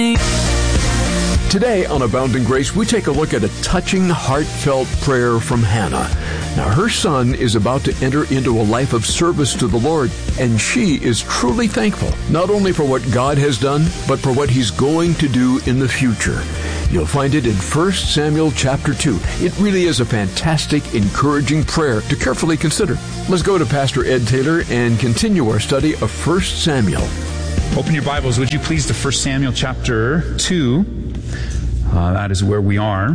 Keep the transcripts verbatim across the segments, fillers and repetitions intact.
Today on Abounding Grace, we take a look at a touching, heartfelt prayer from Hannah. Now, her son is about to enter into a life of service to the Lord, and she is truly thankful, not only for what God has done, but for what He's going to do in the future. You'll find it in First Samuel chapter two. It really is a fantastic, encouraging prayer to carefully consider. Let's go to Pastor Ed Taylor and continue our study of First Samuel. Open your Bibles, would you please, to First Samuel chapter two. Uh, that is where we are.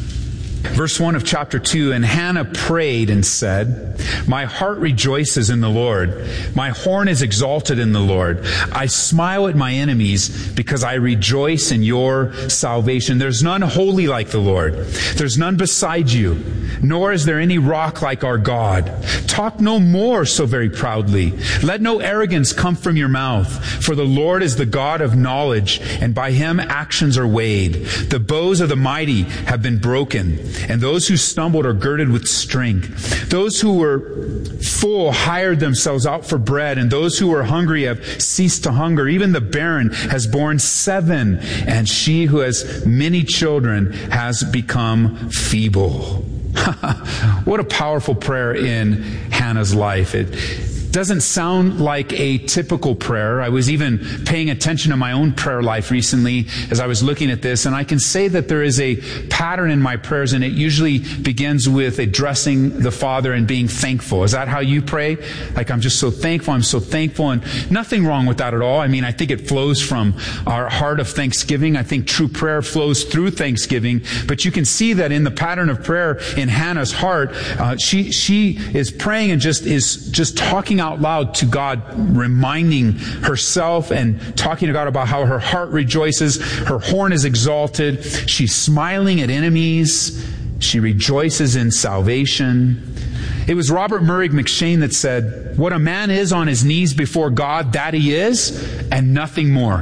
Verse one of chapter two, and Hannah prayed and said, my heart rejoices in the Lord. My horn is exalted in the Lord. I smile at my enemies because I rejoice in your salvation. There's none holy like the Lord. There's none beside you, nor is there any rock like our God. Talk no more so very proudly. Let no arrogance come from your mouth, for the Lord is the God of knowledge, and by Him actions are weighed. The bows of the mighty have been broken, and those who stumbled are girded with strength. Those who were full hired themselves out for bread, and those who were hungry have ceased to hunger. Even the barren has borne seven, and she who has many children has become feeble. What a powerful prayer in Hannah's life. It doesn't sound like a typical prayer. I was even paying attention to my own prayer life recently as I was looking at this, and I can say that there is a pattern in my prayers, and it usually begins with addressing the Father and being thankful. Is that how you pray? Like, I'm just so thankful, I'm so thankful, and nothing wrong with that at all. I mean, I think it flows from our heart of thanksgiving. I think true prayer flows through thanksgiving, but you can see that in the pattern of prayer in Hannah's heart, uh, she she is praying and just is just talking out loud to God, reminding herself and talking to God about how her heart rejoices, her horn is exalted, she's smiling at enemies, she rejoices in salvation. It was Robert Murray McShane that said, what a man is on his knees before God, that he is, and nothing more.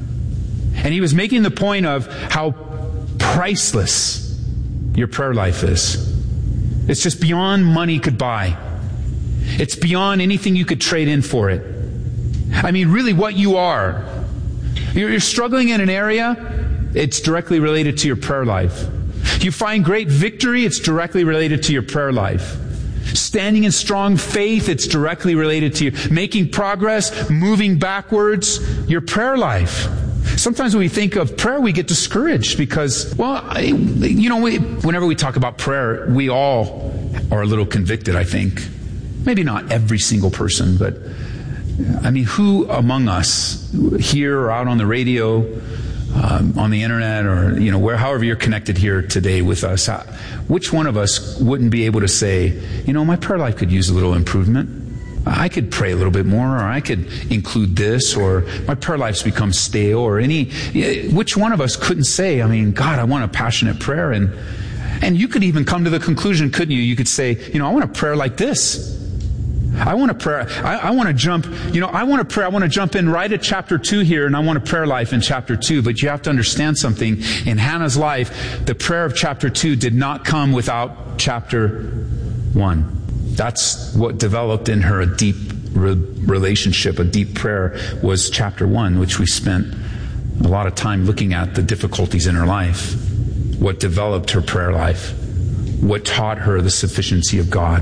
And he was making the point of how priceless your prayer life is. It's just beyond money could buy. It's beyond anything you could trade in for it. I mean, really what you are. You're struggling in an area, it's directly related to your prayer life. You find great victory, it's directly related to your prayer life. Standing in strong faith, it's directly related to you. Making progress, moving backwards, your prayer life. Sometimes when we think of prayer, we get discouraged because, well, I, you know, we, whenever we talk about prayer, we all are a little convicted, I think. Maybe not every single person, but I mean, who among us here or out on the radio, um, on the internet, or, you know, where, however you're connected here today with us, how, which one of us wouldn't be able to say, you know, my prayer life could use a little improvement. I could pray a little bit more, or I could include this, or my prayer life's become stale, or any, which one of us couldn't say, I mean, God, I want a passionate prayer. And, and you could even come to the conclusion, couldn't you? You could say, you know, I want a prayer like this. I want to pray. I, I want to jump, you know, I want to pray. I want to jump in right at chapter two here, and I want a prayer life in chapter two. But you have to understand something. In Hannah's life, the prayer of chapter two did not come without chapter one. That's what developed in her a deep re- relationship, a deep prayer was chapter one, which we spent a lot of time looking at the difficulties in her life. What developed her prayer life. What taught her the sufficiency of God.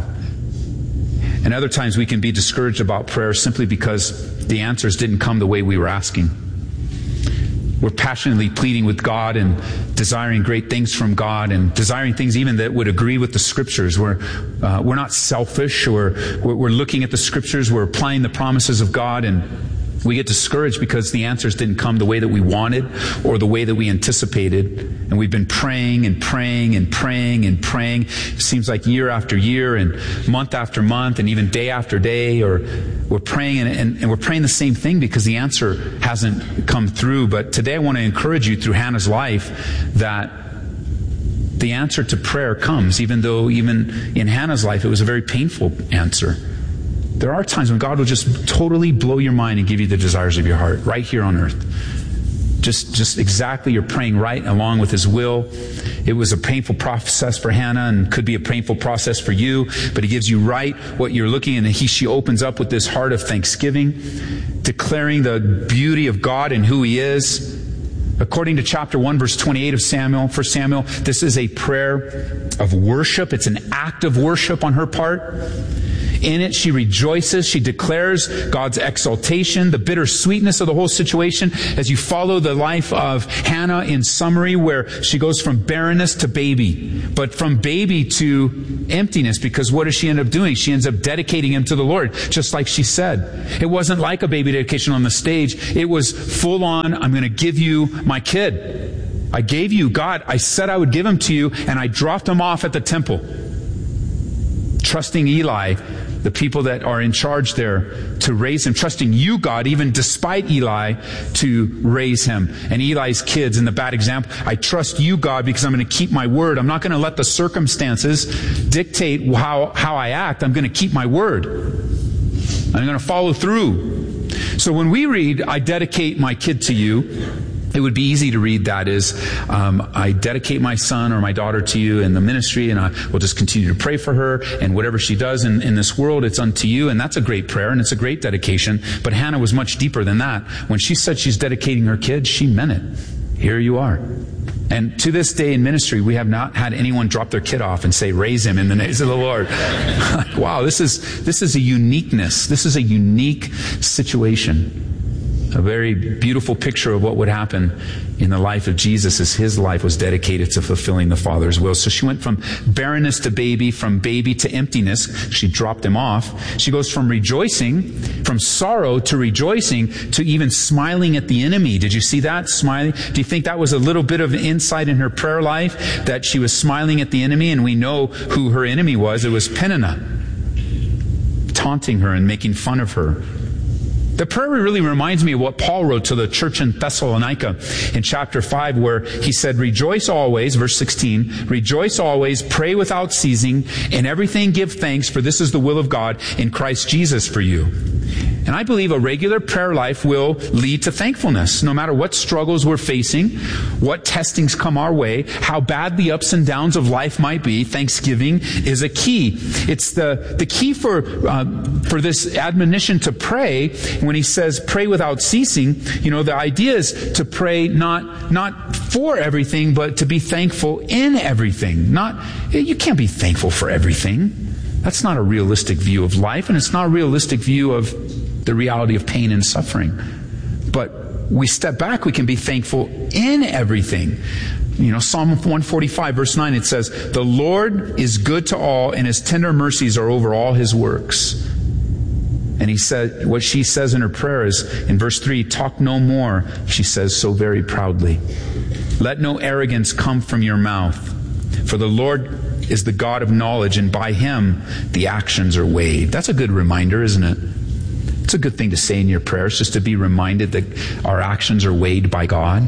And other times we can be discouraged about prayer simply because the answers didn't come the way we were asking. We're passionately pleading with God and desiring great things from God and desiring things even that would agree with the Scriptures. We're, uh, we're not selfish. We're, we're looking at the Scriptures. We're applying the promises of God, and we get discouraged because the answers didn't come the way that we wanted or the way that we anticipated. And we've been praying and praying and praying and praying. It seems like year after year and month after month and even day after day, or we're praying and, and, and we're praying the same thing because the answer hasn't come through. But today I want to encourage you through Hannah's life that the answer to prayer comes, even though even in Hannah's life it was a very painful answer. There are times when God will just totally blow your mind and give you the desires of your heart right here on earth. Just, just exactly, you're praying right along with His will. It was a painful process for Hannah and could be a painful process for you, but He gives you right what you're looking, and he, she opens up with this heart of thanksgiving, declaring the beauty of God and who He is. According to chapter one, verse twenty-eight of Samuel, First Samuel, this is a prayer of worship. It's an act of worship on her part. In it, she rejoices. She declares God's exaltation, the bittersweetness of the whole situation as you follow the life of Hannah in summary, where she goes from barrenness to baby, but from baby to emptiness, because what does she end up doing? She ends up dedicating him to the Lord, just like she said. It wasn't like a baby dedication on the stage. It was full on, I'm going to give you my kid. I gave you, God, I said I would give him to you, and I dropped him off at the temple. Trusting Eli, the people that are in charge there, to raise him. Trusting you, God, even despite Eli, to raise him. And Eli's kids, in the bad example, I trust you, God, because I'm going to keep my word. I'm not going to let the circumstances dictate how, how I act. I'm going to keep my word. I'm going to follow through. So when we read, I dedicate my kid to you, it would be easy to read that as, um, I dedicate my son or my daughter to you in the ministry, and I will just continue to pray for her, and whatever she does in, in this world, it's unto you. And that's a great prayer, and it's a great dedication. But Hannah was much deeper than that. When she said she's dedicating her kid, she meant it. Here you are. And to this day in ministry, we have not had anyone drop their kid off and say, raise him in the name of the Lord. Wow, this is, this is a uniqueness. This is a unique situation. A very beautiful picture of what would happen in the life of Jesus as his life was dedicated to fulfilling the Father's will. So she went from barrenness to baby, from baby to emptiness. She dropped him off. She goes from rejoicing, from sorrow to rejoicing, to even smiling at the enemy. Did you see that? Smiling. Do you think that was a little bit of insight in her prayer life, that she was smiling at the enemy? And we know who her enemy was. It was Peninnah, taunting her and making fun of her. The prayer really reminds me of what Paul wrote to the church in Thessalonica in chapter five, where he said, rejoice always, verse sixteen, rejoice always, pray without ceasing, in everything give thanks, for this is the will of God in Christ Jesus for you. And I believe a regular prayer life will lead to thankfulness. No matter what struggles we're facing, what testings come our way, how bad the ups and downs of life might be, thanksgiving is a key. It's the, the key for, uh, for this admonition to pray. When he says pray without ceasing, you know, the idea is to pray not, not for everything, but to be thankful in everything. Not, you can't be thankful for everything. That's not a realistic view of life, and it's not a realistic view of the reality of pain and suffering. But we step back, we can be thankful in everything. You know, Psalm one forty-five, verse nine, it says, the Lord is good to all, and his tender mercies are over all his works. And he said, what she says in her prayer is, in verse three, talk no more, she says so very proudly. Let no arrogance come from your mouth, for the Lord is the God of knowledge, and by him the actions are weighed. That's a good reminder, isn't it? It's a good thing to say in your prayers, just to be reminded that our actions are weighed by God.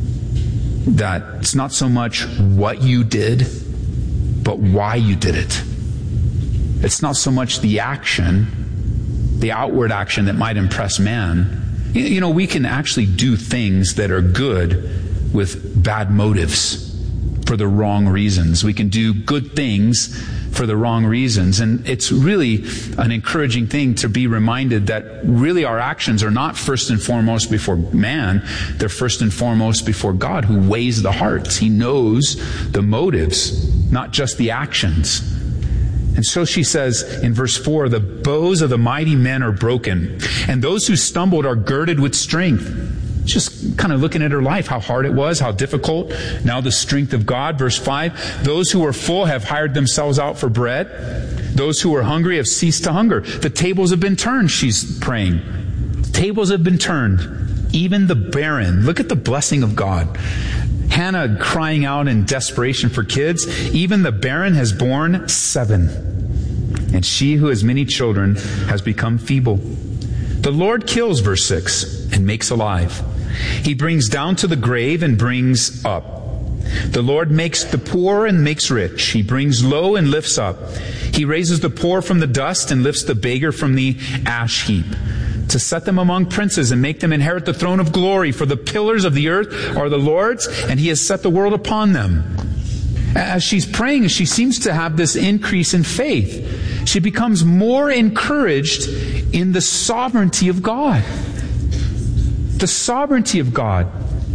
That it's not so much what you did, but why you did it. It's not so much the action, the outward action that might impress man. You know, we can actually do things that are good with bad motives, for the wrong reasons. We can do good things for the wrong reasons. And it's really an encouraging thing to be reminded that really our actions are not first and foremost before man. They're first and foremost before God, who weighs the hearts. He knows the motives, not just the actions. And so she says in verse four, the bows of the mighty men are broken, and those who stumbled are girded with strength. Just kind of looking at her life, how hard it was, how difficult. Now the strength of God. Verse five, those who are full have hired themselves out for bread. Those who are hungry have ceased to hunger. The tables have been turned, she's praying. Tables have been turned. Even the barren. Look at the blessing of God. Hannah crying out in desperation for kids. Even the barren has borne seven. And she who has many children has become feeble. The Lord kills, verse six, and makes alive. He brings down to the grave and brings up. The Lord makes the poor and makes rich. He brings low and lifts up. He raises the poor from the dust and lifts the beggar from the ash heap, to set them among princes and make them inherit the throne of glory. For the pillars of the earth are the Lord's, and he has set the world upon them. As she's praying, she seems to have this increase in faith. She becomes more encouraged in the sovereignty of God. The sovereignty of God.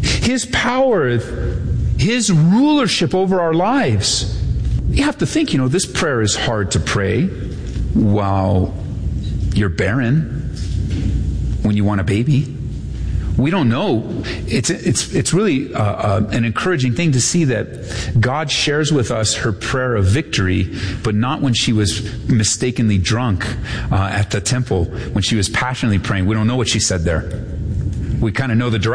His power, His rulership over our lives. You have to think, you know, this prayer is hard to pray while you're barren, when you want a baby. We don't know. It's it's it's really uh, uh, an encouraging thing to see that God shares with us her prayer of victory, but not when she was mistakenly drunk uh, at the temple, when she was passionately praying. We don't know what she said there. We kind of know the direction.